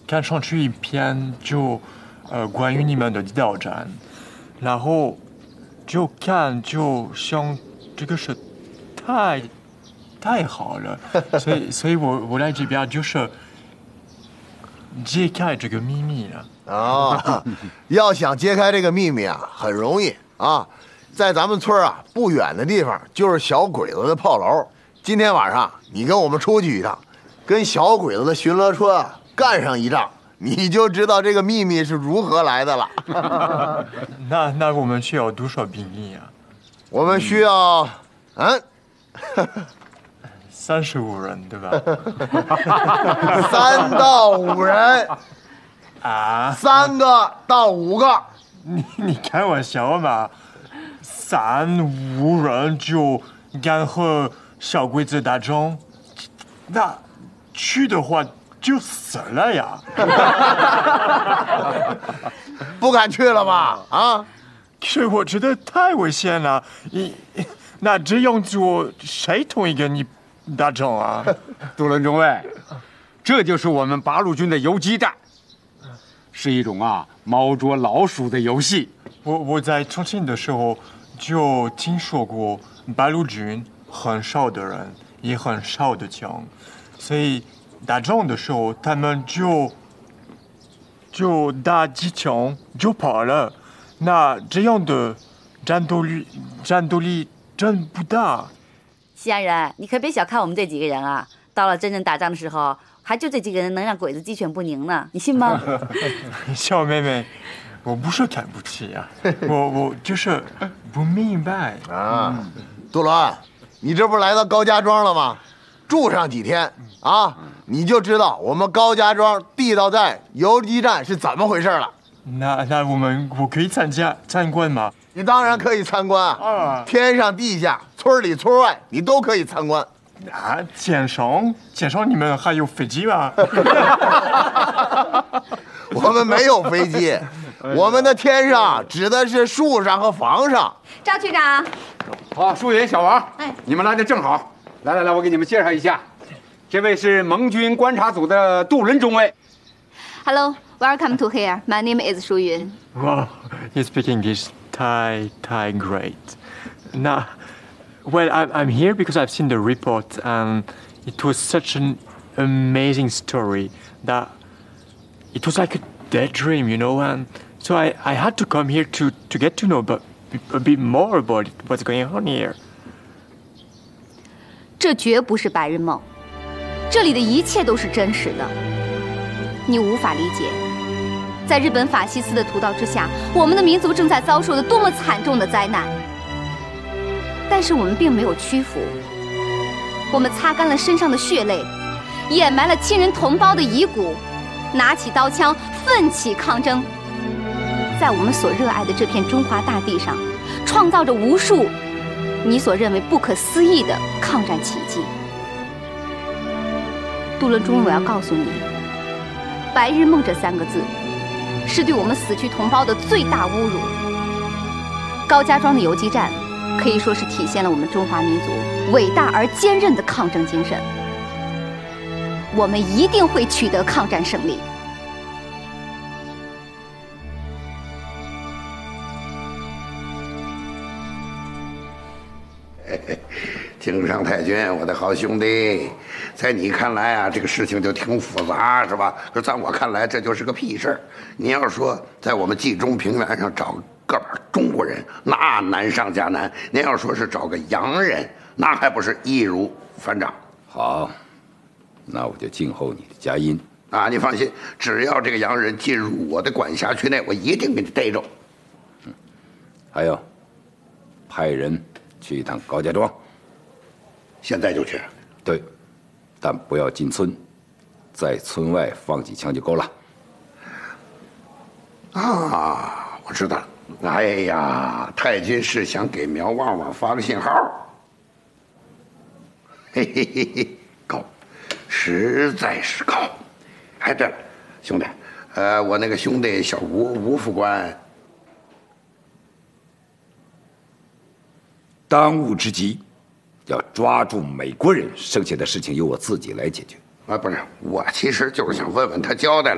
看上去一篇关于你们的地道战，然后就想这个是太好了，所以我来这边就是揭开这个秘密了。 啊，要想揭开这个秘密啊，很容易啊，在咱们村啊不远的地方就是小鬼子的炮楼。今天晚上你跟我们出去一趟，跟小鬼子的巡逻车干上一仗，你就知道这个秘密是如何来的了。 那我们需要多少兵力啊？ 我们需要 35人，对吧 ？3到5人啊 ，3个到5个。 你开玩笑吗？3、5人就敢和小鬼子打仗，那去的话就死了呀！ 不敢去了吧？啊！ 可是我觉得太危险了。那这样做，谁同意跟你打仗啊？ 杜伦中尉，这就是我们八路军的游击战，是一种猫捉老鼠的游戏。 我在重庆的时候就听说过八路军很少的人，也很少的枪，所以打仗的时候他们就打几枪就跑了。那这样的战斗力真不大。 西安人，你可别小看我们这几个人啊！到了真正打仗的时候，还就这几个人能让鬼子鸡犬不宁呢，你信吗？ 小妹妹，我不是看不起啊，我就是不明白啊。杜伦，你这不是来到高家庄了吗？住上几天啊，你就知道我们高家庄地道战游击战是怎么回事了。 那我可以参观吗？ 你当然可以参观啊，天上地下，村里村外，你都可以参观。 啊，天上你们还有飞机吗？ 我们没有飞机，我们的天上指的是树上和房上。 赵区长， 好，舒云、小王，你们来的正好。来，我给你们介绍一下，这位是盟军观察组的杜伦中尉。 Hello, welcome to here. My name is Shu Yun. Wow, you speak English太 great. Now, well, I'm here because I've seen the report and it was such an amazing story that it was like a daydream, and so I had to come here to get to know a bit more about it, what's going on here. 这绝不是白日梦，这里的一切都是真实的。你无法理解，在日本法西斯的屠刀之下，我们的民族正在遭受着多么惨重的灾难。但是我们并没有屈服，我们擦干了身上的血泪，掩埋了亲人同胞的遗骨，拿起刀枪，奋起抗争，在我们所热爱的这片中华大地上，创造着无数你所认为不可思议的抗战奇迹。杜伦中尉，我要告诉你，白日梦这3个字是对我们死去同胞的最大侮辱。高家庄的游击战可以说是体现了我们中华民族伟大而坚韧的抗争精神。我们一定会取得抗战胜利。 京上太君，我的好兄弟，在你看来啊，这个事情就挺复杂，是吧？可在我看来，这就是个屁事儿。你要说在我们冀中平原上找个把中国人，那难上加难；您要说是找个洋人，那还不是易如反掌。 好，那我就静候你的佳音啊！你放心，只要这个洋人进入我的管辖区内，我一定给你逮着。 还有，派人去一趟高家庄。 现在就去。 对，但不要进村，在村外放几枪就够了。 啊，我知道了。哎呀，太君是想给苗旺旺发个信号。嘿嘿嘿嘿，高，实在是高。哎，对了，兄弟，我那个兄弟小吴副官， 当务之急。要抓住美国人，剩下的事情由我自己来解决。 啊，不是，我其实就是想问问他交代了。